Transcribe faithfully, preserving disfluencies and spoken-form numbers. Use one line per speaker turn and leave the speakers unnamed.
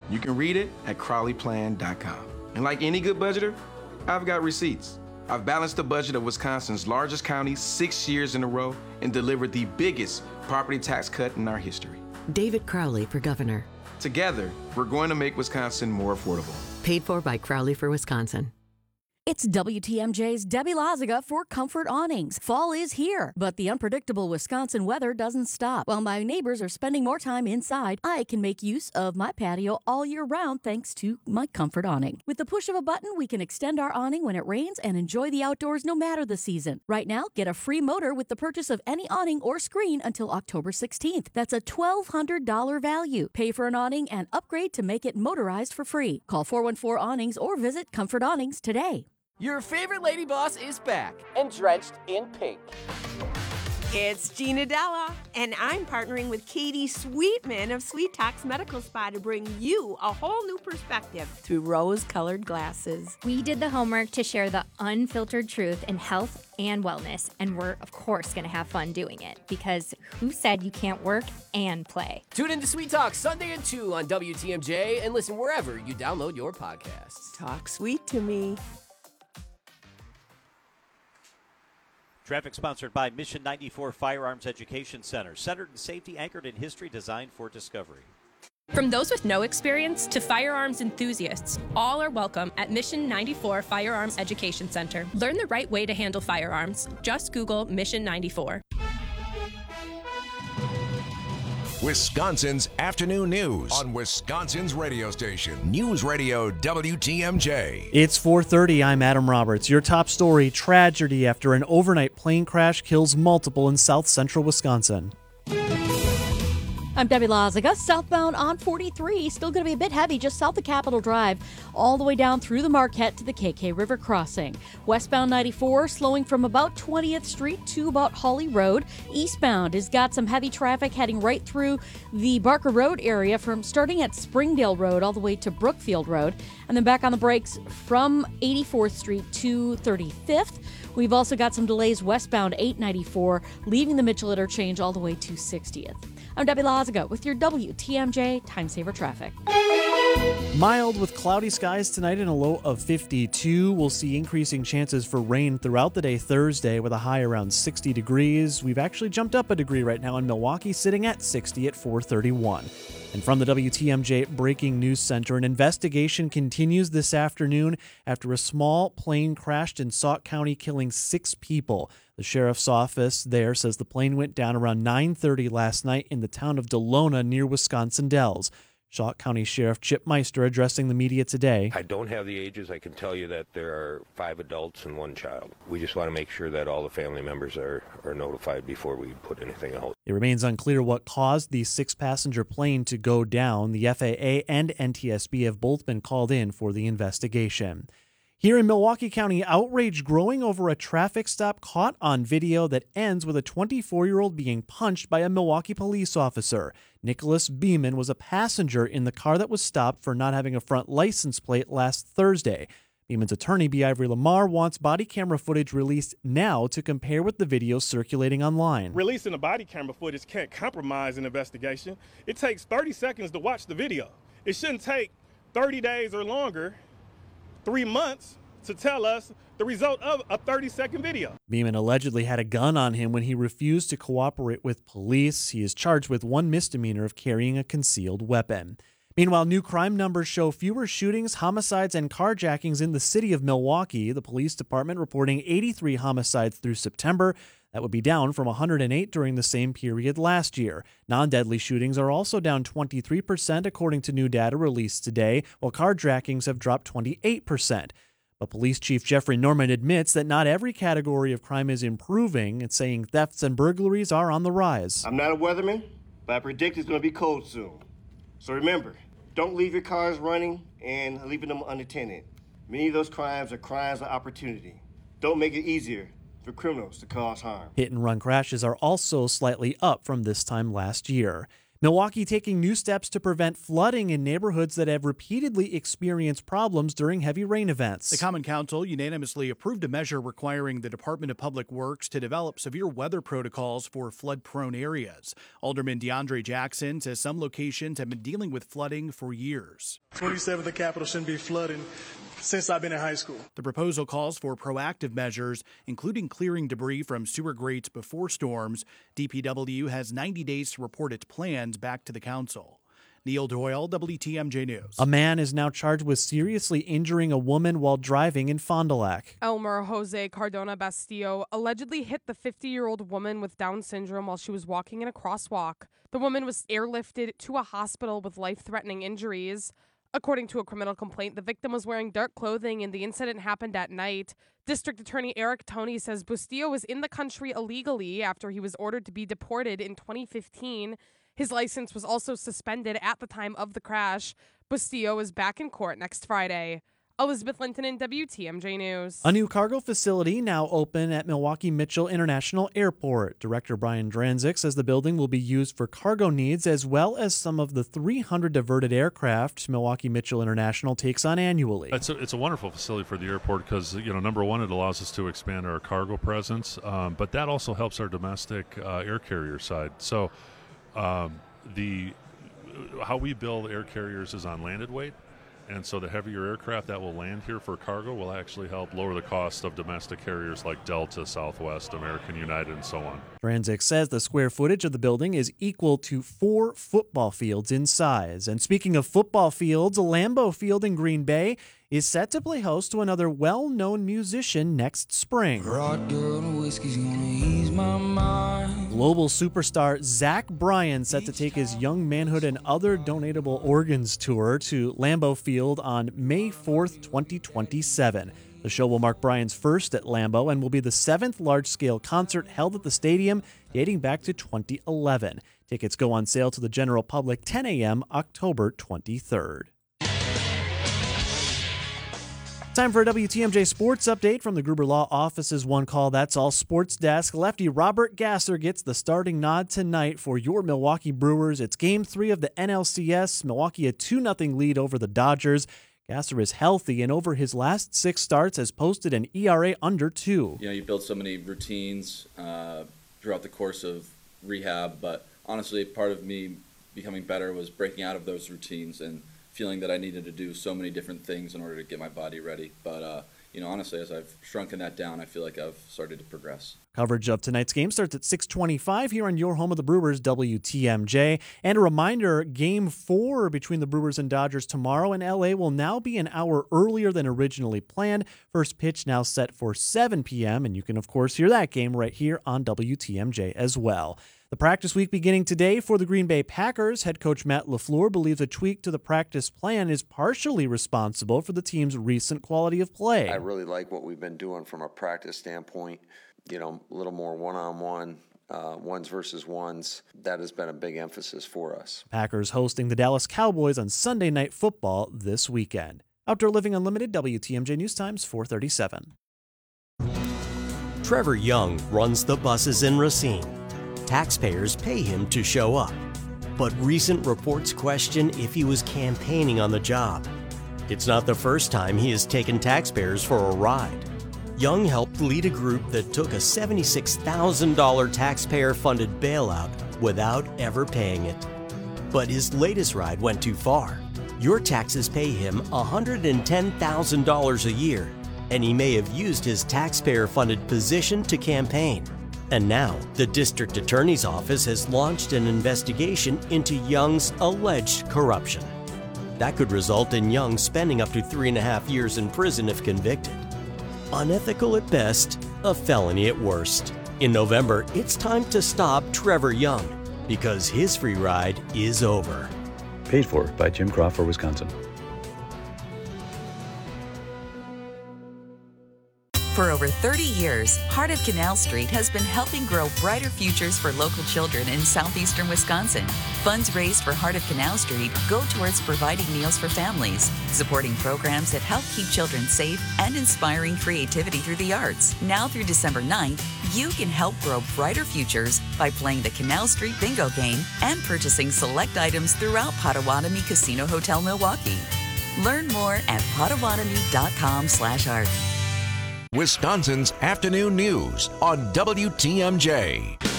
You can read it at Crowley Plan dot com. And like any good budgeter, I've got receipts. I've balanced the budget of Wisconsin's largest county six years in a row and delivered the biggest property tax cut in our history.
David Crowley for governor.
Together, we're going to make Wisconsin more affordable.
Paid for by Crowley for Wisconsin.
It's W T M J's Debbie Loziga for Comfort Awnings. Fall is here, but the unpredictable Wisconsin weather doesn't stop. While my neighbors are spending more time inside, I can make use of my patio all year round thanks to my Comfort Awning. With the push of a button, we can extend our awning when it rains and enjoy the outdoors no matter the season. Right now, get a free motor with the purchase of any awning or screen until October sixteenth. That's a twelve hundred dollars value. Pay for an awning and upgrade to make it motorized for free. Call four one four awnings or visit Comfort Awnings today.
Your favorite lady boss is back and drenched in pink.
It's Gina Della, and I'm partnering with Katie Sweetman of Sweet Talks Medical Spa to bring you a whole new perspective through rose-colored glasses.
We did the homework to share the unfiltered truth in health and wellness, and we're, of course, going to have fun doing it, because who said you can't work and play?
Tune in to Sweet Talk Sunday at two on W T M J and listen wherever you download your podcasts.
Talk sweet to me.
Traffic sponsored by Mission ninety-four Firearms Education Center, centered in safety, anchored in history, designed for discovery.
From those with no experience to firearms enthusiasts, all are welcome at Mission ninety-four Firearms Education Center. Learn the right way to handle firearms. Just Google Mission ninety-four.
Wisconsin's afternoon news on Wisconsin's radio station, News Radio W T M J.
It's four thirty. I'm Adam Roberts. Your top story: tragedy after an overnight plane crash kills multiple in south central Wisconsin.
I'm Debbie Loziga. Southbound on forty-three, still going to be a bit heavy just south of Capitol Drive, all the way down through the Marquette to the K K River crossing. Westbound ninety-four, slowing from about twentieth Street to about Hawley Road. Eastbound has got some heavy traffic heading right through the Barker Road area from starting at Springdale Road all the way to Brookfield Road. And then back on the brakes from eighty-fourth Street to thirty-fifth. We've also got some delays westbound eight ninety-four, leaving the Mitchell interchange all the way to sixtieth. I'm Debbie Loziga with your W T M J Time Saver Traffic.
Mild with cloudy skies tonight and a low of fifty-two. We'll see increasing chances for rain throughout the day Thursday with a high around sixty degrees. We've actually jumped up a degree right now in Milwaukee, sitting at sixty at four thirty-one. And from the W T M J Breaking News Center, an investigation continues this afternoon after a small plane crashed in Sauk County, killing six people. The sheriff's office there says the plane went down around nine thirty last night in the town of Delona near Wisconsin Dells. Sauk County Sheriff Chip Meister addressing the media today.
I don't have the ages. I can tell you that there are five adults and one child. We just want to make sure that all the family members are, are notified before we put anything out.
It remains unclear what caused the six-passenger plane to go down. The F A A and N T S B have both been called in for the investigation. Here in Milwaukee County, outrage growing over a traffic stop caught on video that ends with a twenty-four-year-old being punched by a Milwaukee police officer. Nicholas Beeman was a passenger in the car that was stopped for not having a front license plate last Thursday. Beeman's attorney, B. Ivory Lamar, wants body camera footage released now to compare with the video circulating online.
Releasing the body camera footage can't compromise an investigation. It takes thirty seconds to watch the video. It shouldn't take thirty days or longer, three months, to tell us the result of a thirty-second video.
Beeman allegedly had a gun on him when he refused to cooperate with police. He is charged with one misdemeanor of carrying a concealed weapon. Meanwhile, new crime numbers show fewer shootings, homicides, and carjackings in the city of Milwaukee. The police department reporting eighty-three homicides through September. That would be down from one hundred eight during the same period last year. Non-deadly shootings are also down twenty-three percent, according to new data released today, while carjackings have dropped twenty-eight percent. But Police Chief Jeffrey Norman admits that not every category of crime is improving. It's saying thefts and burglaries are on the rise.
I'm not a weatherman, but I predict it's going to be cold soon. So remember, don't leave your cars running and leaving them unattended. Many of those crimes are crimes of opportunity. Don't make it easier for criminals to cause harm.
Hit and run crashes are also slightly up from this time last year. Milwaukee taking new steps to prevent flooding in neighborhoods that have repeatedly experienced problems during heavy rain events.
The Common Council unanimously approved a measure requiring the Department of Public Works to develop severe weather protocols for flood-prone areas. Alderman DeAndre Jackson says some locations have been dealing with flooding for years.
twenty-seventh the Capitol shouldn't be flooding since I've been in high school.
The proposal calls for proactive measures, including clearing debris from sewer grates before storms. D P W has ninety days to report its plans back to the council. Neil Doyle, W T M J News.
A man is now charged with seriously injuring a woman while driving in Fond du Lac.
Elmer Jose Cardona Bastillo allegedly hit the fifty-year-old woman with Down syndrome while she was walking in a crosswalk. The woman was airlifted to a hospital with life-threatening injuries. According to a criminal complaint, the victim was wearing dark clothing and the incident happened at night. District Attorney Eric Toney says Bustillo was in the country illegally after he was ordered to be deported in twenty fifteen. His license was also suspended at the time of the crash. Bustillo is back in court next Friday. Elizabeth Linton in W T M J News.
A new cargo facility now open at Milwaukee Mitchell International Airport. Director Brian Dranzik says the building will be used for cargo needs as well as some of the three hundred diverted aircraft Milwaukee Mitchell International takes on annually.
It's a, it's a wonderful facility for the airport because, you know, number one, it allows us to expand our cargo presence, um, but that also helps our domestic uh, air carrier side. So um, the how we build air carriers is on landed weight. And so the heavier aircraft that will land here for cargo will actually help lower the cost of domestic carriers like Delta, Southwest, American United, and so on.
Dranzik says the square footage of the building is equal to four football fields in size. And speaking of football fields, Lambeau Field in Green Bay is set to play host to another well-known musician next spring. Global superstar Zach Bryan set to take his Young Manhood and Other Donatable Organs tour to Lambeau Field on May fourth, twenty twenty-seven. The show will mark Bryan's first at Lambeau and will be the seventh large-scale concert held at the stadium dating back to twenty eleven. Tickets go on sale to the general public ten a.m. October twenty-third. Time for a W T M J Sports Update from the Gruber Law Office's One Call That's All Sports Desk. Lefty Robert Gasser gets the starting nod tonight for your Milwaukee Brewers. It's Game three of the N L C S. Milwaukee a two nothing lead over the Dodgers. Gasser is healthy and over his last six starts has posted an E R A under two.
You know, you build so many routines uh, throughout the course of rehab, but honestly, part of me becoming better was breaking out of those routines and feeling that I needed to do so many different things in order to get my body ready. But, uh, you know, honestly, as I've shrunken that down, I feel like I've started to progress.
Coverage of tonight's game starts at six twenty-five here on your home of the Brewers, W T M J. And a reminder, Game four between the Brewers and Dodgers tomorrow in L A will now be an hour earlier than originally planned. First pitch now set for seven p.m., and you can, of course, hear that game right here on W T M J as well. The practice week beginning today for the Green Bay Packers. Head coach Matt LaFleur believes a tweak to the practice plan is partially responsible for the team's recent quality of play.
I really like what we've been doing from a practice standpoint. You know, a little more one-on-one, uh, ones versus ones. That has been a big emphasis for us.
Packers hosting the Dallas Cowboys on Sunday Night Football this weekend. Outdoor Living Unlimited, W T M J News Times, four thirty-seven.
Trevor Young runs the buses in Racine. Taxpayers pay him to show up. But recent reports question if he was campaigning on the job. It's not the first time he has taken taxpayers for a ride. Young helped lead a group that took a seventy-six thousand dollars taxpayer-funded bailout without ever paying it. But his latest ride went too far. Your taxes pay him one hundred ten thousand dollars a year, and he may have used his taxpayer-funded position to campaign. And now, the district attorney's office has launched an investigation into Young's alleged corruption. That could result in Young spending up to three and a half years in prison if convicted. Unethical at best, a felony at worst. In November, it's time to stop Trevor Young, because his free ride is over.
Paid for by Jim Crawford, Wisconsin.
For over thirty years, Heart of Canal Street has been helping grow brighter futures for local children in southeastern Wisconsin.
Funds raised for Heart of Canal Street go towards providing meals for families, supporting programs that help keep children safe, and inspiring creativity through the arts. Now through December ninth, you can help grow brighter futures by playing the Canal Street Bingo game and purchasing select items throughout Potawatomi Casino Hotel Milwaukee. Learn more at potawatomi.com slash art.
Wisconsin's Afternoon News on W T M J.